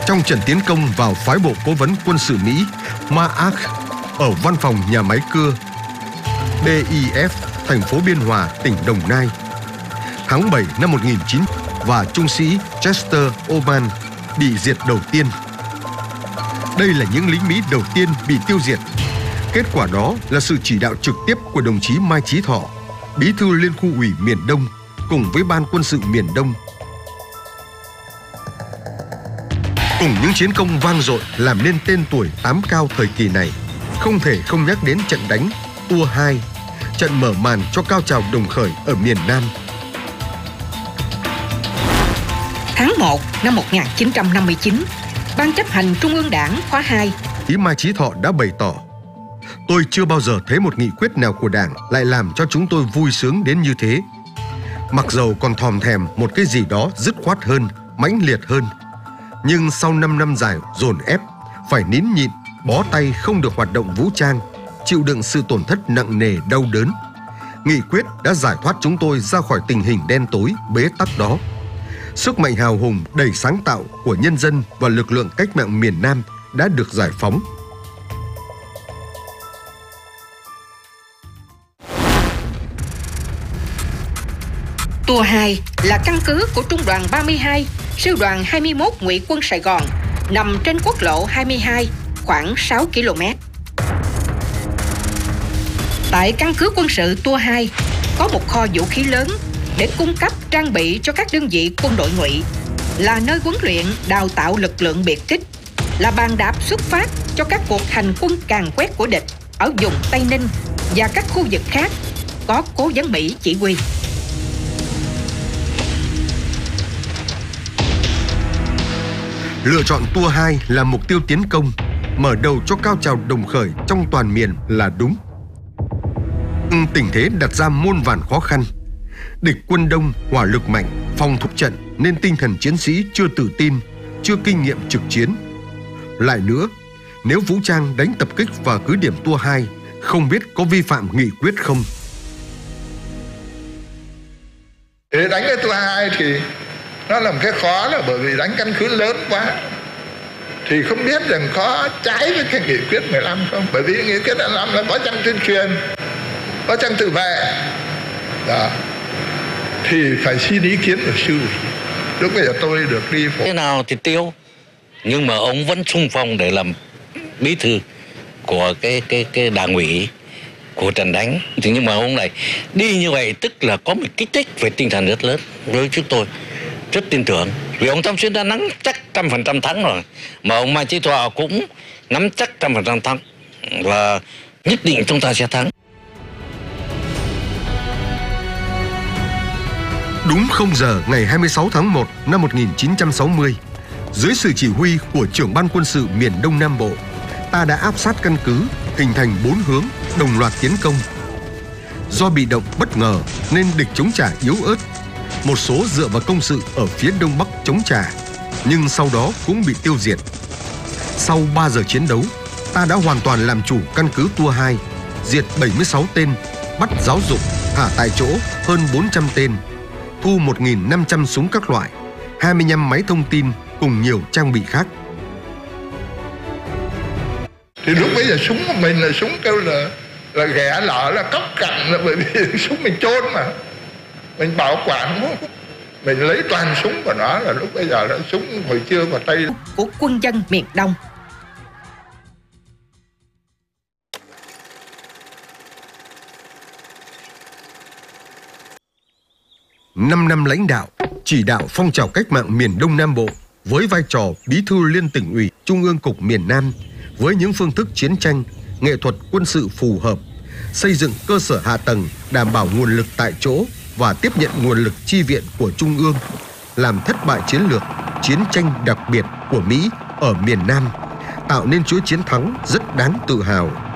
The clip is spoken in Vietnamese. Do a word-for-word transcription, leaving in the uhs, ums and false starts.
trong trận tiến công vào phái bộ cố vấn quân sự Mỹ Maarch ở văn phòng nhà máy cưa bê i ép thành phố Biên Hòa, tỉnh Đồng Nai. Tháng bảy năm một nghìn chín trăm và trung sĩ Chester Oman bị diệt đầu tiên. Đây là những lính Mỹ đầu tiên bị tiêu diệt. Kết quả đó là sự chỉ đạo trực tiếp của đồng chí Mai Chí Thọ, Bí thư Liên khu ủy miền Đông, cùng với Ban quân sự miền Đông. Cùng những chiến công vang dội làm nên tên tuổi tám cao thời kỳ này, không thể không nhắc đến trận đánh Tua hai, trận mở màn cho cao trào đồng khởi ở miền Nam. Tháng một năm một nghìn chín trăm năm mươi chín, Ban chấp hành Trung ương Đảng khóa hai, Ý Mai Chí Thọ đã bày tỏ: tôi chưa bao giờ thấy một nghị quyết nào của Đảng lại làm cho chúng tôi vui sướng đến như thế. Mặc dầu còn thòm thèm một cái gì đó dứt khoát hơn, mãnh liệt hơn, nhưng sau năm năm dài dồn ép, phải nín nhịn, bó tay không được hoạt động vũ trang, chịu đựng sự tổn thất nặng nề đau đớn, nghị quyết đã giải thoát chúng tôi ra khỏi tình hình đen tối bế tắc đó. Sức mạnh hào hùng đầy sáng tạo của nhân dân và lực lượng cách mạng miền Nam đã được giải phóng. Tua hai là căn cứ của Trung đoàn ba mươi hai, Sư đoàn hai mươi mốt Ngụy quân Sài Gòn, nằm trên quốc lộ hai mươi hai, khoảng sáu ki lô mét. Tại căn cứ quân sự Tua hai có một kho vũ khí lớn để cung cấp trang bị cho các đơn vị quân đội Ngụy, là nơi huấn luyện đào tạo lực lượng biệt kích, là bàn đạp xuất phát cho các cuộc hành quân càn quét của địch ở vùng Tây Ninh và các khu vực khác có cố vấn Mỹ chỉ huy. Lựa chọn Tua hai là mục tiêu tiến công, mở đầu cho cao trào đồng khởi trong toàn miền là đúng. Nhưng tình thế đặt ra muôn vàn khó khăn. Địch quân đông, hỏa lực mạnh, phòng thủ trận nên tinh thần chiến sĩ chưa tự tin, chưa kinh nghiệm trực chiến. Lại nữa, nếu vũ trang đánh tập kích vào cứ điểm Tua hai, không biết có vi phạm nghị quyết không. Để đánh cái Tua hai thì nó là một cái khó, là bởi vì đánh căn cứ lớn quá thì không biết rằng có trái với cái nghị quyết mười lăm không, bởi vì nghị quyết mười lăm là có trang tuyên truyền, có trang tự vệ đó, thì phải xin ý kiến của sư. Lúc bây giờ tôi được đi phổ thế nào thì tiêu, nhưng mà ông vẫn xung phong để làm bí thư của cái cái cái đảng ủy của trận đánh. Thì nhưng mà ông này đi như vậy tức là có một kích thích về tinh thần rất lớn với chúng tôi, rất tin tưởng vì ông Tam Xuyên đã nắm chắc trăm phần trăm thắng rồi, mà ông Mai Chí Thọ cũng nắm chắc trăm phần trăm thắng, và nhất định chúng ta sẽ thắng. Đúng không giờ ngày hai mươi sáu tháng một năm một nghìn chín trăm sáu mươi, dưới sự chỉ huy của trưởng ban quân sự miền Đông Nam Bộ, ta đã áp sát căn cứ, hình thành bốn hướng, đồng loạt tiến công. Do bị động bất ngờ nên địch chống trả yếu ớt, một số dựa vào công sự ở phía đông bắc chống trả, nhưng sau đó cũng bị tiêu diệt. Sau ba giờ chiến đấu, ta đã hoàn toàn làm chủ căn cứ Tua hai, diệt bảy mươi sáu tên, bắt giáo dục, thả tại chỗ hơn bốn trăm tên, thu một nghìn năm trăm súng các loại, hai mươi lăm máy thông tin cùng nhiều trang bị khác. Thì lúc bây giờ súng của mình là súng kêu là là ghẻ lở, là cóc cạnh, là bởi vì súng mình chôn mà, mình bảo quản, mình lấy toàn súng của nó, là lúc bây giờ là súng hồi chưa vào tay của quân dân miền Đông. Năm năm lãnh đạo, chỉ đạo phong trào cách mạng miền Đông Nam Bộ với vai trò bí thư Liên Tỉnh ủy, Trung ương Cục miền Nam, với những phương thức chiến tranh, nghệ thuật quân sự phù hợp, xây dựng cơ sở hạ tầng đảm bảo nguồn lực tại chỗ và tiếp nhận nguồn lực chi viện của Trung ương, làm thất bại chiến lược, chiến tranh đặc biệt của Mỹ ở miền Nam, tạo nên chuỗi chiến thắng rất đáng tự hào.